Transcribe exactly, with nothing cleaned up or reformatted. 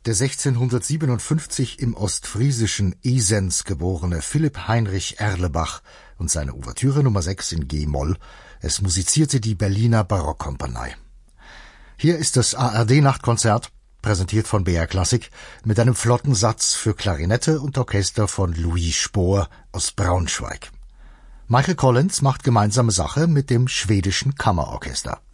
Der sechzehnhundertsiebenundfünfzig im ostfriesischen Esens geborene Philipp Heinrich Erlebach und seine Ouvertüre Nummer sechs in G-Moll. Es musizierte die Berliner Barockkompanie. Hier ist das A R D-Nachtkonzert, präsentiert von B R Klassik, mit einem flotten Satz für Klarinette und Orchester von Louis Spohr aus Braunschweig. Michael Collins macht gemeinsame Sache mit dem schwedischen Kammerorchester.